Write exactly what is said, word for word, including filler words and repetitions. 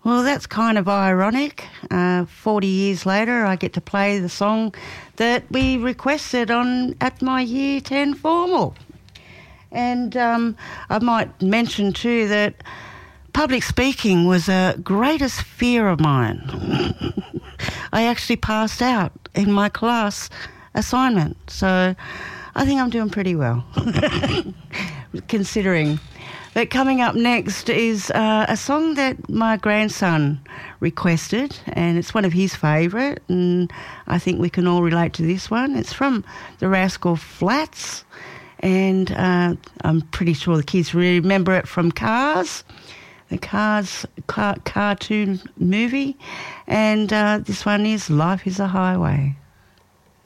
Well, that's kind of ironic. Uh, forty years later, I get to play the song that we requested on at my Year ten formal. And um, I might mention too that public speaking was a greatest fear of mine. I actually passed out in my class assignment, so I think I'm doing pretty well, considering. But coming up next is uh, a song that my grandson requested, and it's one of his favourite, and I think we can all relate to this one. It's from the Rascal Flatts, and uh, I'm pretty sure the kids remember it from Cars, the Cars car- cartoon movie, and uh, this one is Life is a Highway.